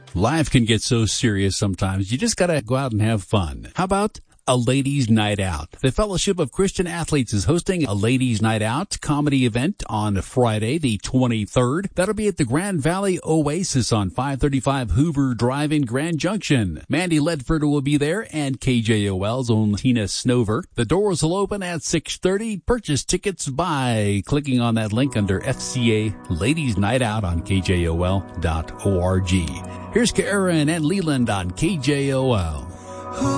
Life can get so serious sometimes. You just gotta go out and have fun. How about a ladies' night out? The Fellowship of Christian Athletes is hosting a ladies' night out comedy event on Friday, the 23rd. That'll be at the Grand Valley Oasis on 535 Hoover Drive in Grand Junction. Mandy Ledford will be there and KJOL's own Tina Snover. The doors will open at 6:30. Purchase tickets by clicking on that link under FCA Ladies' Night Out on KJOL.org. Here's Karen and Leland on KJOL.